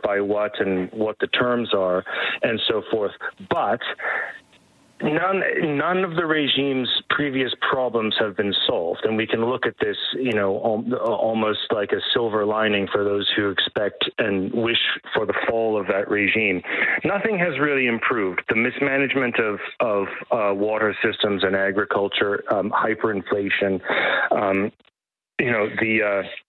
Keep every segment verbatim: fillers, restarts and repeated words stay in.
by what and what the terms are and so forth. But None, none of the regime's previous problems have been solved, and we can look at this, you know, al- almost like a silver lining for those who expect and wish for the fall of that regime. Nothing has really improved. The mismanagement of of uh, water systems and agriculture, um, hyperinflation, um, you know, the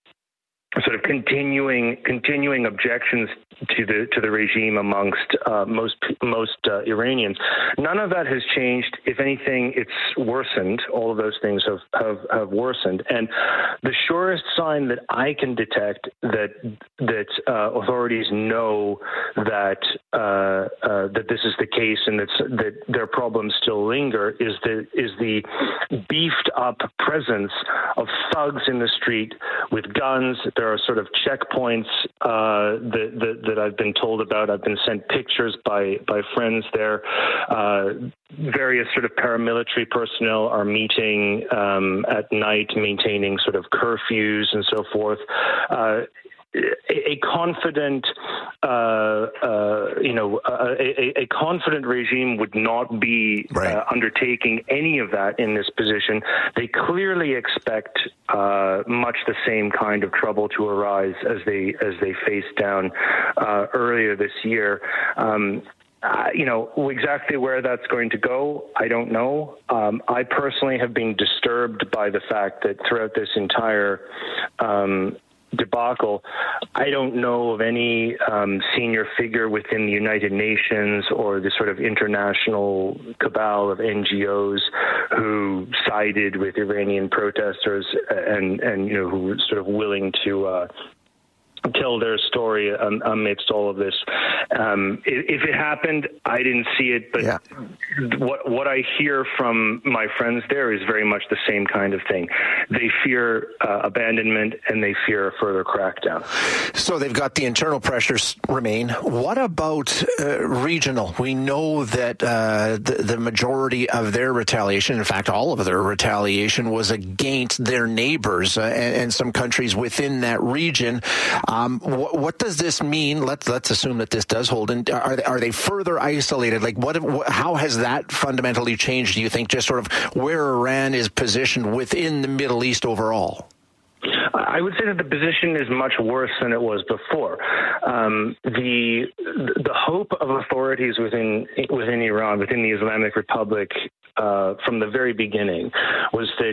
uh, sort of continuing continuing objections to the to the regime amongst uh, most most uh, Iranians. None of that has changed. If anything, it's worsened. All of those things have, have, have worsened. And the surest sign that I can detect that that uh, authorities know that uh, uh, that this is the case and that that their problems still linger is the is the beefed up presence of thugs in the street with guns. There are sort of checkpoints uh, that, that that I've been told about. I've been sent pictures by, by friends there. Uh, various sort of paramilitary personnel are meeting um, at night, maintaining sort of curfews and so forth. Uh, A, a confident, uh, uh, you know, a, a, a confident regime would not be right. uh, undertaking any of that in this position. They clearly expect uh, much the same kind of trouble to arise as they as they faced down uh, earlier this year. Um, Uh, you know, exactly where that's going to go, I don't know. Um, I personally have been disturbed by the fact that throughout this entire um, debacle, I don't know of any um, senior figure within the United Nations or the sort of international cabal of N G Os who sided with Iranian protesters and, and you know, who were sort of willing to uh, tell their story um, amidst all of this. Um, if, if it happened, I didn't see it, but yeah. what what I hear from my friends there is very much the same kind of thing. They fear uh, abandonment and they fear a further crackdown. So they've got the internal pressures remain. What about uh, regional? We know that uh, the, the majority of their retaliation, in fact, all of their retaliation was against their neighbors uh, and, and some countries within that region. Um, what, what does this mean? Let's let's assume that this does hold. And are they, are they further isolated? Like, what? How has that fundamentally changed? Do you think just sort of where Iran is positioned within the Middle East overall? I would say that the position is much worse than it was before. Um, the the hope of authorities within within Iran, within the Islamic Republic, uh, from the very beginning, was that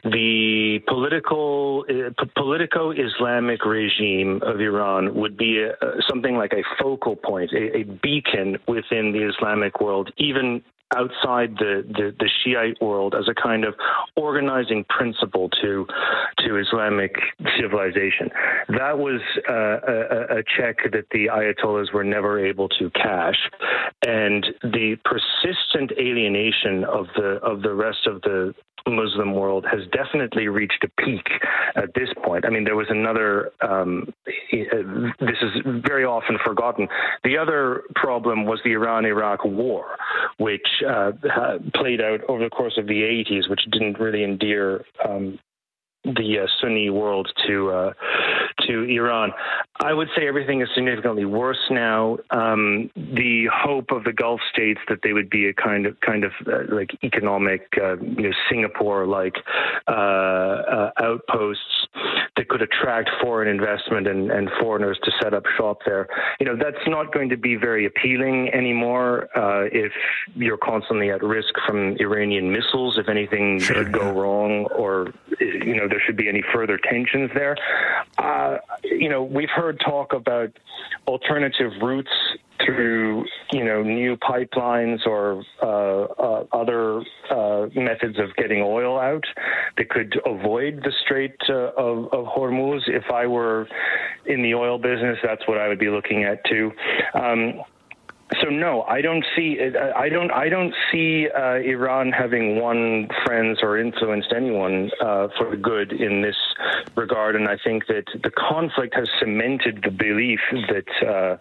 the political uh, politico-Islamic regime of Iran would be a, something like a focal point, a, a beacon within the Islamic world, even outside the, the, the Shiite world, as a kind of organizing principle to to Islamic civilization. That was uh, a, a check that the Ayatollahs were never able to cash, and the persistent alienation of the of the rest of the Muslim world has definitely reached a peak at this point. I mean, there was another, um, this is very often forgotten. The other problem was the Iran-Iraq war, which uh, played out over the course of the eighties, which didn't really endear um, the uh, Sunni world to uh, to Iran. I would say everything is significantly worse now. Um, the hope of the Gulf states that they would be a kind of kind of uh, like economic, uh, you know, Singapore-like uh, uh, outposts that could attract foreign investment and, and foreigners to set up shop there. You know, that's not going to be very appealing anymore uh, if you're constantly at risk from Iranian missiles, if anything sure, should go yeah. wrong, or, you know, there should be any further tensions there. Uh, you know, we've heard talk about alternative routes through, you know, new pipelines or uh, uh, other uh, methods of getting oil out that could avoid the Strait uh, of, of Hormuz. If I were in the oil business, that's what I would be looking at too. Um, So no, I don't see. I don't. I don't see uh, Iran having won friends or influenced anyone uh, for the good in this regard, and I think that the conflict has cemented the belief that uh,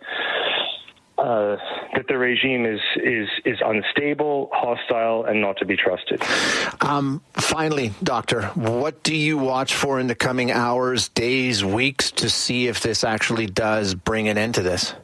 uh, that the regime is is is unstable, hostile, and not to be trusted. Um, finally, Doctor, what do you watch for in the coming hours, days, weeks to see if this actually does bring an end to this?